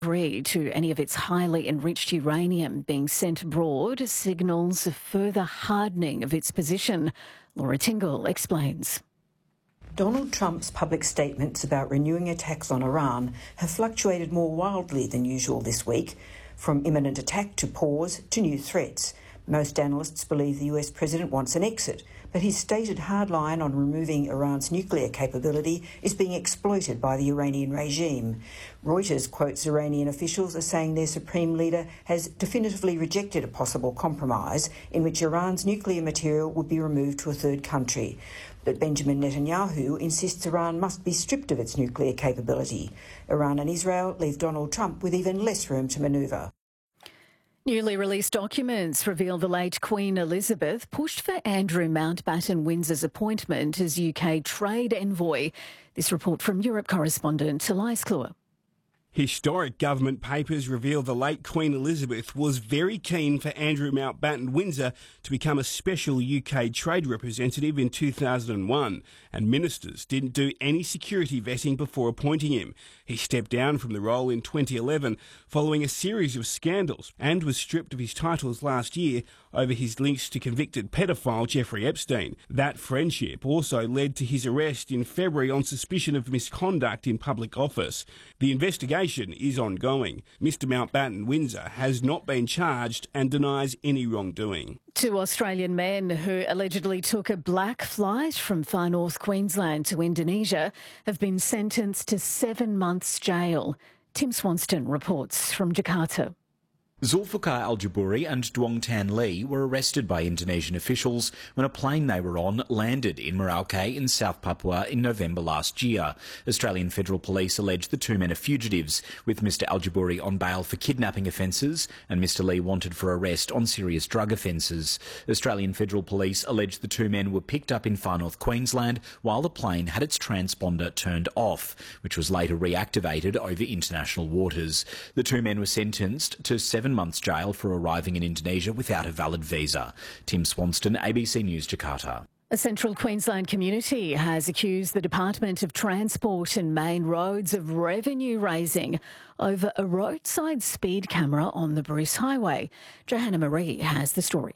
agree to any of its highly enriched uranium being sent abroad signals a further hardening of its position. Laura Tingle explains. Donald Trump's public statements about renewing attacks on Iran have fluctuated more wildly than usual this week, from imminent attack to pause to new threats. Most analysts believe the US president wants an exit, but his stated hard line on removing Iran's nuclear capability is being exploited by the Iranian regime. Reuters quotes Iranian officials as saying their supreme leader has definitively rejected a possible compromise in which Iran's nuclear material would be removed to a third country. But Benjamin Netanyahu insists Iran must be stripped of its nuclear capability. Iran and Israel leave Donald Trump with even less room to manoeuvre. Newly released documents reveal the late Queen Elizabeth pushed for Andrew Mountbatten Windsor's appointment as UK trade envoy. This report from Europe correspondent Elias Kluwer. Historic government papers reveal the late Queen Elizabeth was very keen for Andrew Mountbatten Windsor to become a special UK trade representative in 2001, and ministers didn't do any security vetting before appointing him. He stepped down from the role in 2011 following a series of scandals and was stripped of his titles last year over his links to convicted pedophile Jeffrey Epstein. That friendship also led to his arrest in February on suspicion of misconduct in public office. The investigation is ongoing. Mr Mountbatten Windsor has not been charged and denies any wrongdoing. Two Australian men who allegedly took a black flight from far north Queensland to Indonesia have been sentenced to 7 months jail. Tim Swanston reports from Jakarta. Zulfikar Al-Jabouri and Duong Tan Le were arrested by Indonesian officials when a plane they were on landed in Merauke in South Papua in November last year. Australian Federal Police allege the two men are fugitives, with Mr Al-Jabouri on bail for kidnapping offences and Mr Le wanted for arrest on serious drug offences. Australian Federal Police allege the two men were picked up in far north Queensland while the plane had its transponder turned off, which was later reactivated over international waters. The two men were sentenced to 7 months jail for arriving in Indonesia without a valid visa. Tim Swanston, ABC News, Jakarta. A central Queensland community has accused the Department of Transport and Main Roads of revenue raising over a roadside speed camera on the Bruce Highway. Johanna Marie has the story.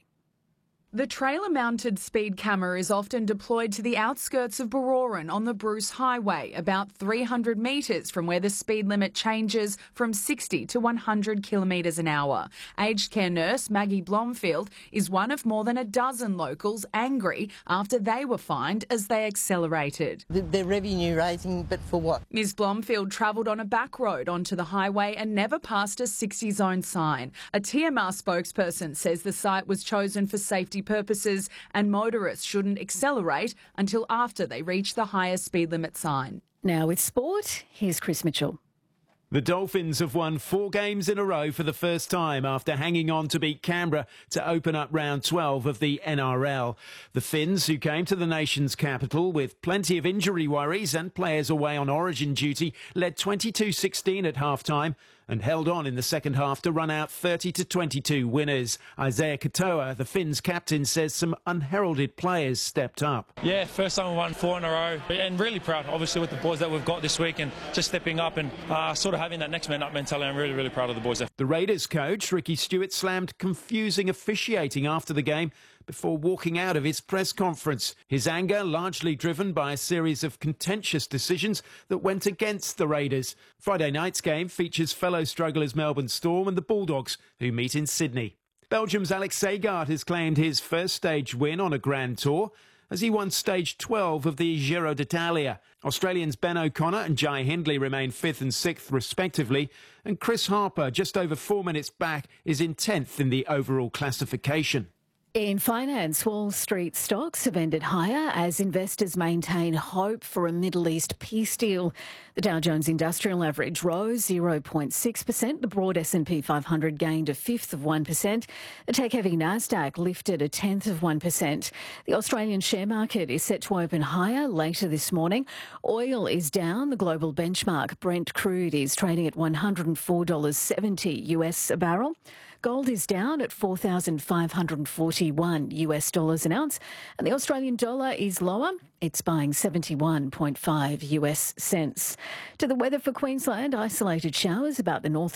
The trailer-mounted speed camera is often deployed to the outskirts of Baroran on the Bruce Highway, about 300 metres from where the speed limit changes from 60 to 100 kilometres an hour. Aged care nurse Maggie Blomfield is one of more than a dozen locals angry after they were fined as they accelerated. They're revenue raising, but for what? Ms Blomfield travelled on a back road onto the highway and never passed a 60 zone sign. A TMR spokesperson says the site was chosen for safety purposes and motorists shouldn't accelerate until after they reach the higher speed limit sign. Now with sport, here's Chris Mitchell. The Dolphins have won 4 games in a row for the first time after hanging on to beat Canberra to open up round 12 of the NRL. The Finns, who came to the nation's capital with plenty of injury worries and players away on origin duty, led 22-16 at half-time and held on in the second half to run out 30-22 winners. Isaiah Katoa, the Finns captain, says some unheralded players stepped up. Yeah, first time we won 4 in a row and really proud, obviously, with the boys that we've got this week and just stepping up and sort of having that next man up mentality. I'm really, really proud of the boys there. The Raiders coach, Ricky Stewart, slammed confusing officiating after the game before walking out of his press conference. His anger largely driven by a series of contentious decisions that went against the Raiders. Friday night's game features fellow strugglers Melbourne Storm and the Bulldogs, who meet in Sydney. Belgium's Alex Segaard has claimed his first stage win on a Grand Tour as he won stage 12 of the Giro d'Italia. Australians Ben O'Connor and Jai Hindley remain 5th and 6th respectively, and Chris Harper, just over 4 minutes back, is in 10th in the overall classification. In finance, Wall Street stocks have ended higher as investors maintain hope for a Middle East peace deal. The Dow Jones Industrial Average rose 0.6%. The broad S&P 500 gained a fifth of 1%. The tech-heavy Nasdaq lifted a tenth of 1%. The Australian share market is set to open higher later this morning. Oil is down. The global benchmark Brent crude is trading at $104.70 US a barrel. Gold is down at $4,541 US dollars an ounce, and the Australian dollar is lower. It's buying 71.5 US cents. To the weather for Queensland, isolated showers about the north